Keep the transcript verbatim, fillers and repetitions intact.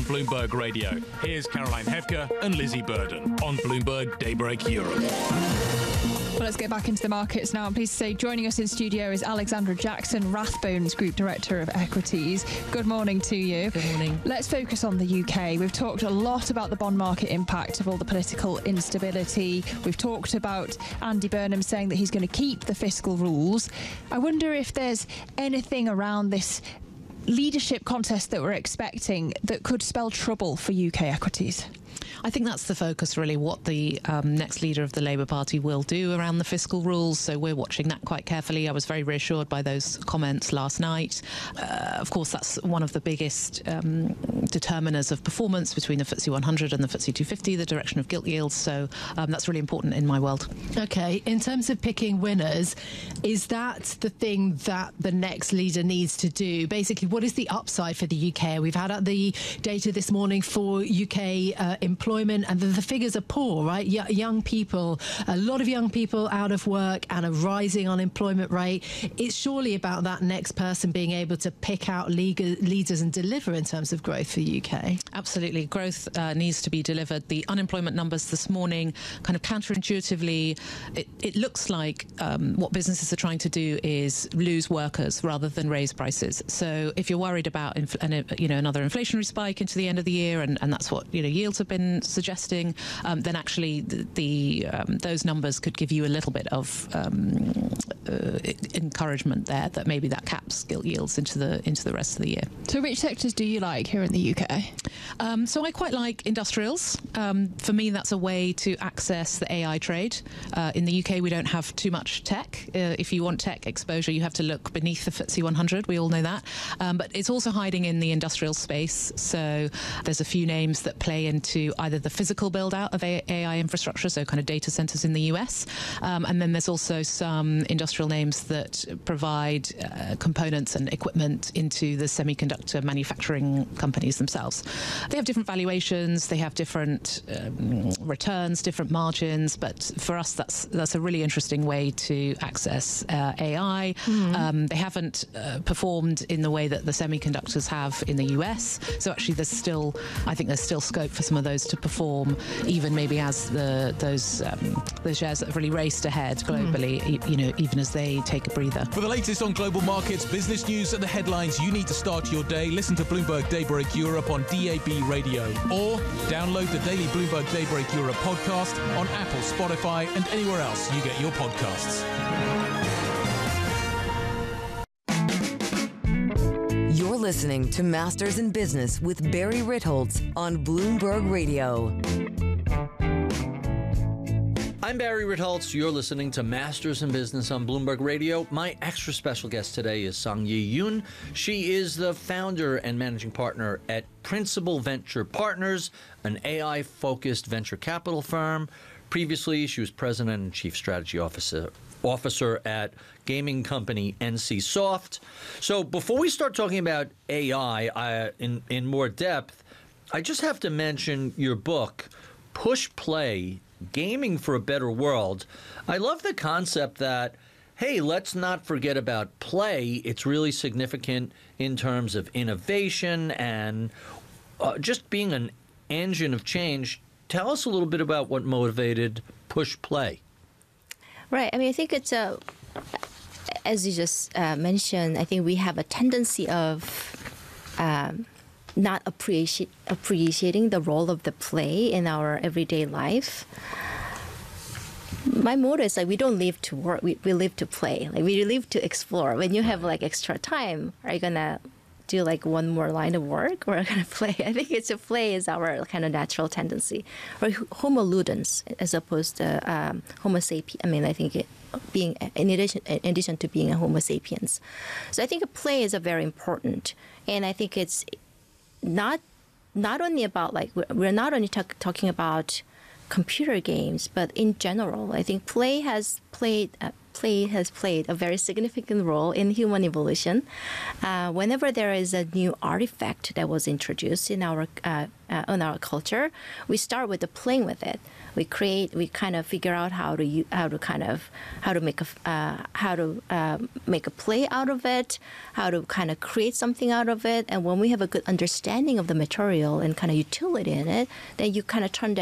Bloomberg Radio. Here's Caroline Hefker and Lizzie Burden on Bloomberg Daybreak Europe. Well, let's get back into the markets now. I'm pleased to say joining us in studio is Alexandra Jackson, Rathbones Group Director of Equities. Good morning to you. Good morning. Let's focus on the U K. We've talked a lot about the bond market impact of all the political instability. We've talked about Andy Burnham saying that he's going to keep the fiscal rules. I wonder if there's anything around this leadership contest that we're expecting that could spell trouble for U K equities. I think that's the focus, really, what the um, next leader of the Labour Party will do around the fiscal rules. So we're watching that quite carefully. I was very reassured by those comments last night. Uh, of course, that's one of the biggest um, determiners of performance between the F T S E one hundred and the F T S E two fifty, the direction of gilt yields. So um, that's really important in my world. OK, in terms of picking winners, is that the thing that the next leader needs to do? Basically, what is the upside for the U K? We've had the data this morning for U K uh, employment, and the, the figures are poor, right? Y- young people, a lot of young people out of work and a rising unemployment rate. It's surely about that next person being able to pick out league- leaders and deliver in terms of growth for the U K. Absolutely. Growth uh, needs to be delivered. The unemployment numbers this morning, kind of counterintuitively, it, it looks like um, what businesses are trying to do is lose workers rather than raise prices. So if you're worried about inf- an, you know, another inflationary spike into the end of the year, and, and that's what you know yields have been suggesting, um, then actually the, the um, those numbers could give you a little bit of um, uh, encouragement there that maybe that caps gilt yields into the into the rest of the year. So which sectors do you like here in the U K? Um, so I quite like industrials. Um, for me, that's a way to access the A I trade. Uh, in the U K, we don't have too much tech. Uh, if you want tech exposure, you have to look beneath the F T S E one hundred. We all know that. Um, but it's also hiding in the industrial space. So there's a few names that play into either the physical build-out of A I infrastructure, so kind of data centers in the U S, um, and then there's also some industrial names that provide uh, components and equipment into the semiconductor manufacturing companies themselves. They have different valuations, they have different um, returns, different margins, but for us that's that's a really interesting way to access uh, A I. Mm-hmm. Um, they haven't uh, performed in the way that the semiconductors have in the U S, so actually there's still, I think there's still scope for some of those to perform, even maybe as the those um, the shares that have really raced ahead globally, mm. you know, even as they take a breather. For the latest on global markets, business news and the headlines you need to start your day, listen to Bloomberg Daybreak Europe on D A B Radio, or download the daily Bloomberg Daybreak Europe podcast on Apple, Spotify, and anywhere else you get your podcasts. You're listening to Masters in Business with Barry Ritholtz on Bloomberg Radio. I'm Barry Ritholtz. You're listening to Masters in Business on Bloomberg Radio. My extra special guest today is Sang-Yi Yoon. She is the founder and managing partner at Principal Venture Partners, an A I-focused venture capital firm. Previously, she was president and chief strategy officer officer at gaming company N C Soft. So before we start talking about A I uh, in, in more depth, I just have to mention your book, Push Play, Gaming for a Better World. I love the concept that, hey, let's not forget about play. It's really significant in terms of innovation and uh, just being an engine of change. Tell us a little bit about what motivated Push Play. Right. I mean, I think it's a, as you just uh, mentioned, I think we have a tendency of um, not appreciate, appreciating the role of the play in our everyday life. My motto is like we don't live to work, we, we live to play. Like we live to explore. When you have like extra time, are you gonna do like one more line of work or gonna play? I think it's a play is our kind of natural tendency, or homo ludens as opposed to um, homo sapiens. I mean, I think it, being in addition in addition to being a homo sapiens, so I think a play is a very important, and I think it's not not only about like we're not only talk, talking about computer games, but in general, I think play has played uh, play has played a very significant role in human evolution. Uh, whenever there is a new artifact that was introduced in our uh, uh, in our culture, we start with the playing with it. We create, we kind of figure out how to u- how to kind of how to make a uh, how to uh, make a play out of it, how to kind of create something out of it. And when we have a good understanding of the material and kind of utility in it, then you kind of turn that